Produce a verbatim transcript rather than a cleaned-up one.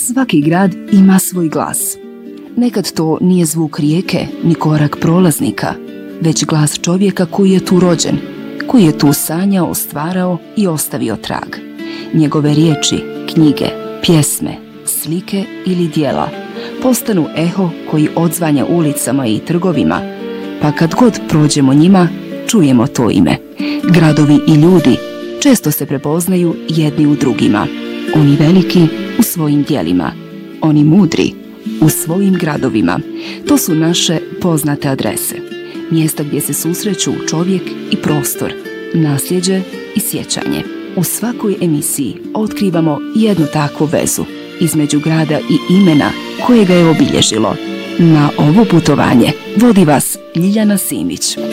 Svaki grad ima svoj glas. Nekad to nije zvuk rijeke ni korak prolaznika, već glas čovjeka koji je tu rođen, koji je tu sanjao, stvarao i ostavio trag. Njegove riječi, knjige, pjesme, slike ili djela postanu eho koji odzvanja ulicama i trgovima, pa kad god prođemo njima, čujemo to ime. Gradovi i ljudi često se prepoznaju jedni u drugima. Oni veliki u svojim djelima, oni mudri u svojim gradovima. To su naše poznate adrese. Mjesta gdje se susreću čovjek i prostor, nasljeđe i sjećanje. U svakoj emisiji otkrivamo jednu takvu vezu između grada i imena koje ga je obilježilo. Na ovo putovanje vodi vas Ljiljana Simić.